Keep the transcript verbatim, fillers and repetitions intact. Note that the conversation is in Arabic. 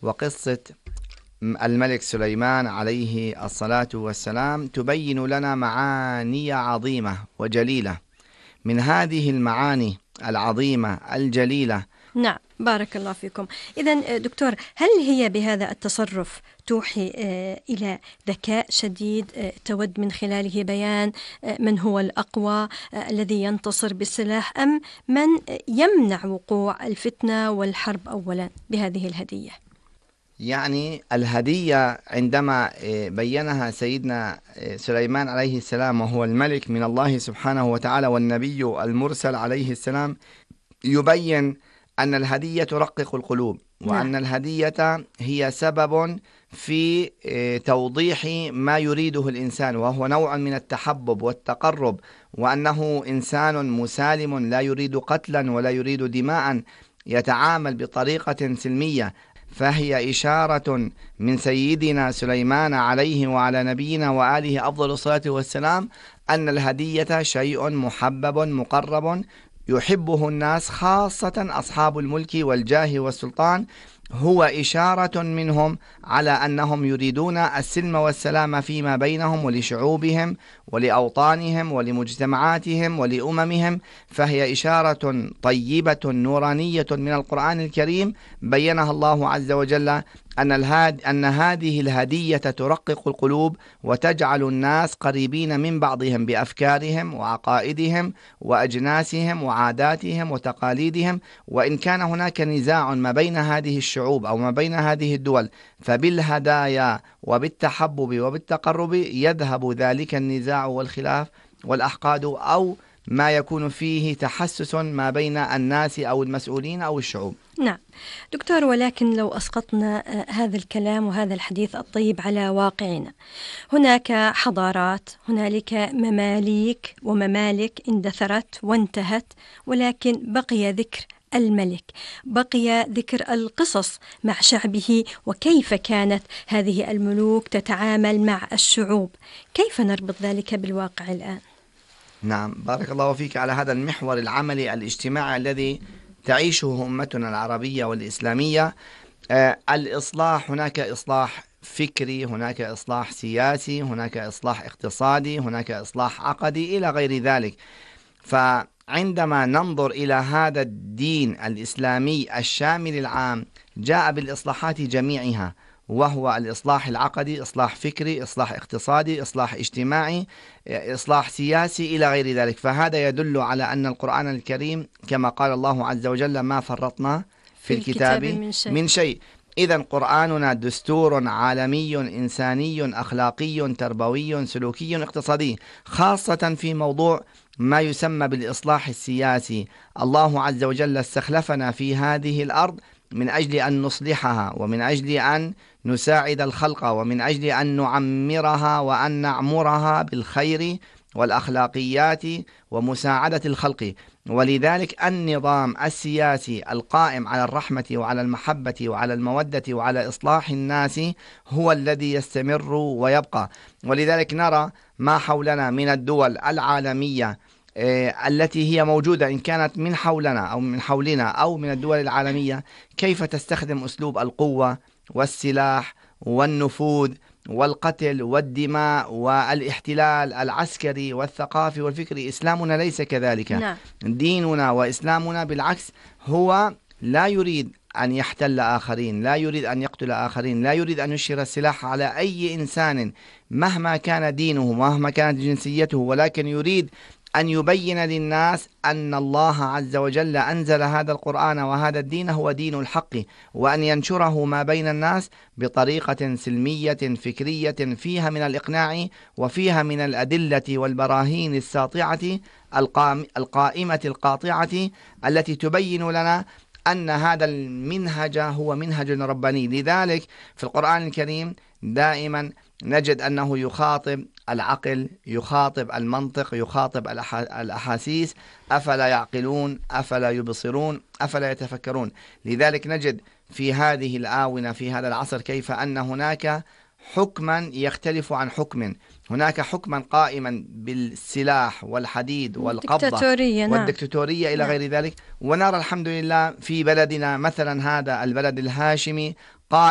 وقصة الملك سليمان عليه الصلاة والسلام تبين لنا معاني عظيمة وجليلة. من هذه المعاني العظيمة الجليلة، نعم، بارك الله فيكم. إذن دكتور، هل هي بهذا التصرف توحي إلى ذكاء شديد تود من خلاله بيان من هو الأقوى الذي ينتصر بالسلاح، أم من يمنع وقوع الفتنة والحرب أولا بهذه الهدية؟ يعني الهدية عندما بينها سيدنا سليمان عليه السلام وهو الملك من الله سبحانه وتعالى والنبي المرسل عليه السلام، يبين أن الهدية ترقق القلوب، وأن نعم. الهدية هي سبب في توضيح ما يريده الإنسان، وهو نوع من التحبب والتقرب، وأنه إنسان مسالم لا يريد قتلا ولا يريد دماء، يتعامل بطريقة سلمية. فهي إشارة من سيدنا سليمان عليه وعلى نبينا وآله أفضل الصلاة والسلام أن الهدية شيء محبب مقرب يحبه الناس، خاصة أصحاب الملك والجاه والسلطان. هو إشارة منهم على أنهم يريدون السلم والسلام فيما بينهم ولشعوبهم ولأوطانهم ولمجتمعاتهم ولأممهم. فهي إشارة طيبة نورانية من القرآن الكريم بينها الله عز وجل أن, الهاد أن هذه الهدية ترقق القلوب وتجعل الناس قريبين من بعضهم بأفكارهم وعقائدهم وأجناسهم وعاداتهم وتقاليدهم. وإن كان هناك نزاع ما بين هذه الشعوب أو ما بين هذه الدول، فبالهدايا وبالتحبب وبالتقرب يذهب ذلك النزاع والخلاف والأحقاد أو ما يكون فيه تحسس ما بين الناس أو المسؤولين أو الشعوب. نعم دكتور، ولكن لو أسقطنا هذا الكلام وهذا الحديث الطيب على واقعنا، هناك حضارات، هنالك مماليك وممالك اندثرت وانتهت، ولكن بقي ذكر الملك، بقي ذكر القصص مع شعبه وكيف كانت هذه الملوك تتعامل مع الشعوب. كيف نربط ذلك بالواقع الآن؟ نعم، بارك الله فيك على هذا المحور العملي الاجتماعي الذي تعيشه أمتنا العربية والإسلامية. آه الإصلاح، هناك إصلاح فكري، هناك إصلاح سياسي، هناك إصلاح اقتصادي، هناك إصلاح عقدي إلى غير ذلك. فعندما ننظر إلى هذا الدين الإسلامي الشامل العام، جاء بالإصلاحات جميعها، وهو الإصلاح العقدي، إصلاح فكري، إصلاح اقتصادي، إصلاح اجتماعي، إصلاح سياسي إلى غير ذلك. فهذا يدل على أن القرآن الكريم كما قال الله عز وجل ما فرطنا في الكتاب من شيء, من شيء. إذن قرآننا دستور عالمي إنساني أخلاقي تربوي سلوكي اقتصادي، خاصة في موضوع ما يسمى بالإصلاح السياسي. الله عز وجل استخلفنا في هذه الأرض من أجل أن نصلحها، ومن أجل أن نساعد الخلق، ومن أجل أن نعمرها وأن نعمرها بالخير والأخلاقيات ومساعدة الخلق. ولذلك النظام السياسي القائم على الرحمة وعلى المحبة وعلى المودة وعلى إصلاح الناس هو الذي يستمر ويبقى. ولذلك نرى ما حولنا من الدول العالمية التي هي موجودة، إن كانت من حولنا أو من حولنا أو من الدول العالمية، كيف تستخدم أسلوب القوة والسلاح والنفوذ والقتل والدماء والاحتلال العسكري والثقافي والفكري. إسلامنا ليس كذلك. نعم. ديننا وإسلامنا بالعكس هو لا يريد أن يحتل آخرين، لا يريد أن يقتل آخرين، لا يريد أن يشير السلاح على أي إنسان مهما كان دينه مهما كانت جنسيته، ولكن يريد أن يبين للناس أن الله عز وجل أنزل هذا القرآن وهذا الدين هو دين الحق، وأن ينشره ما بين الناس بطريقة سلمية فكرية فيها من الإقناع وفيها من الأدلة والبراهين الساطعة القائمة القاطعة التي تبين لنا أن هذا المنهج هو منهج رباني. لذلك في القرآن الكريم دائما نجد أنه يخاطب العقل، يخاطب المنطق، يخاطب الأحاسيس. أفلا يعقلون، أفلا يبصرون، أفلا يتفكرون. لذلك نجد في هذه الآونة في هذا العصر كيف أن هناك حكما يختلف عن حكم، هناك حكما قائما بالسلاح والحديد والقبضة والدكتاتورية إلى غير ذلك. ونرى الحمد لله في بلدنا مثلا هذا البلد الهاشمي